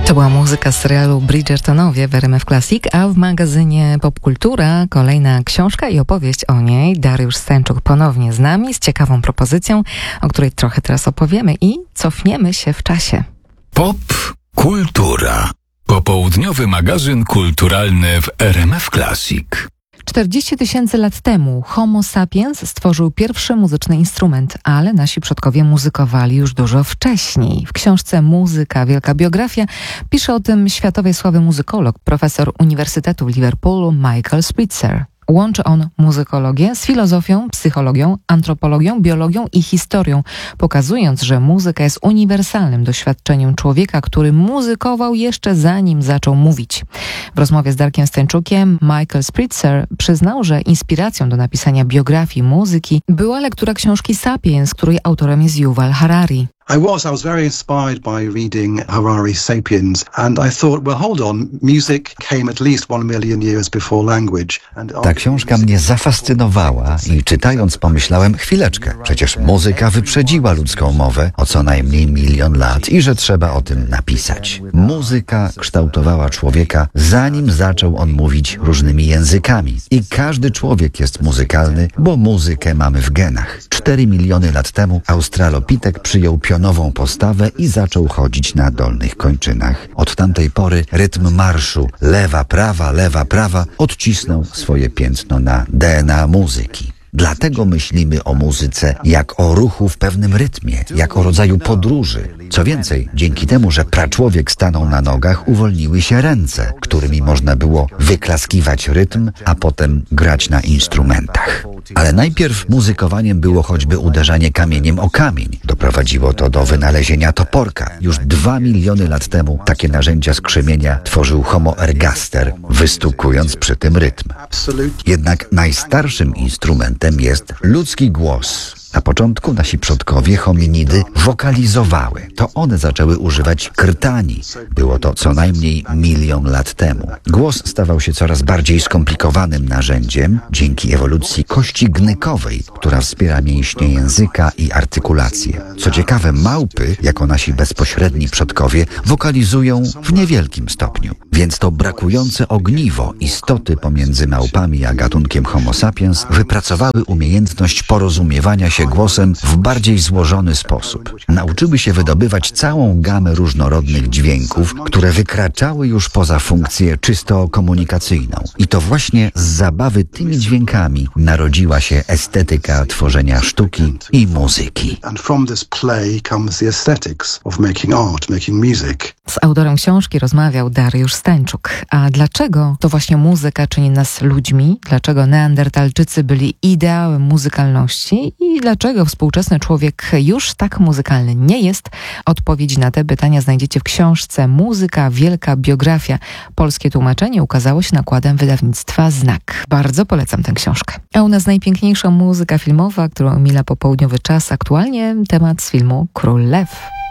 To była muzyka z serialu Bridgertonowie w RMF Classic, a w magazynie Popkultura kolejna książka i opowieść o niej. Dariusz Stańczuk ponownie z nami z ciekawą propozycją, o której trochę teraz opowiemy i cofniemy się w czasie. Popkultura. Popołudniowy magazyn kulturalny w RMF Classic. 40 000 lat temu Homo sapiens stworzył pierwszy muzyczny instrument, ale nasi przodkowie muzykowali już dużo wcześniej. W książce Muzyka, wielka biografia pisze o tym światowej sławy muzykolog, profesor Uniwersytetu w Liverpoolu Michael Spitzer. Łączy on muzykologię z filozofią, psychologią, antropologią, biologią i historią, pokazując, że muzyka jest uniwersalnym doświadczeniem człowieka, który muzykował jeszcze zanim zaczął mówić. W rozmowie z Darkiem Stańczukiem Michael Spitzer przyznał, że inspiracją do napisania biografii muzyki była lektura książki Sapiens, której autorem jest Yuval Harari. I was very inspired by reading Harari's Sapiens, and I thought, well, hold on, music came at least 1 million years before language. Ta książka mnie zafascynowała i czytając pomyślałem, chwileczkę, przecież muzyka wyprzedziła ludzką mowę o co najmniej 1 000 000 lat i że trzeba o tym napisać. Muzyka kształtowała człowieka, zanim zaczął on mówić różnymi językami. I każdy człowiek jest muzykalny, bo muzykę mamy w genach. 4 miliony lat temu Australopitek przyjął pionową postawę i zaczął chodzić na dolnych kończynach. Od tamtej pory rytm marszu lewa, prawa odcisnął swoje piętno na DNA muzyki. Dlatego myślimy o muzyce jak o ruchu w pewnym rytmie, jak o rodzaju podróży. Co więcej, dzięki temu, że praczłowiek stanął na nogach, uwolniły się ręce, którymi można było wyklaskiwać rytm, a potem grać na instrumentach. Ale najpierw muzykowaniem było choćby uderzanie kamieniem o kamień. Doprowadziło to do wynalezienia toporka. Już 2 miliony lat temu takie narzędzia skrzemienia tworzył Homo ergaster, wystukując przy tym rytm. Jednak najstarszym instrumentem jest ludzki głos. Na początku nasi przodkowie, hominidy, wokalizowały. To one zaczęły używać krtani. Było to co najmniej 1 000 000 lat temu. Głos stawał się coraz bardziej skomplikowanym narzędziem dzięki ewolucji kości gnykowej, która wspiera mięśnie języka i artykulację. Co ciekawe, małpy, jako nasi bezpośredni przodkowie, wokalizują w niewielkim stopniu. Więc to brakujące ogniwo istoty pomiędzy małpami a gatunkiem Homo sapiens wypracowały umiejętność porozumiewania się głosem w bardziej złożony sposób. Nauczyły się wydobywać całą gamę różnorodnych dźwięków, które wykraczały już poza funkcję czysto komunikacyjną. I to właśnie z zabawy tymi dźwiękami narodziła się estetyka tworzenia sztuki i muzyki. Z autorem książki rozmawiał Dariusz Stańczuk. A dlaczego to właśnie muzyka czyni nas ludźmi? Dlaczego neandertalczycy byli ideałem muzykalności? I dlaczego współczesny człowiek już tak muzykalny nie jest? Odpowiedzi na te pytania znajdziecie w książce Muzyka, wielka biografia. Polskie tłumaczenie ukazało się nakładem wydawnictwa Znak. Bardzo polecam tę książkę. A u nas najpiękniejsza muzyka filmowa, którą mila popołudniowy czas. Aktualnie temat z filmu Król Lew.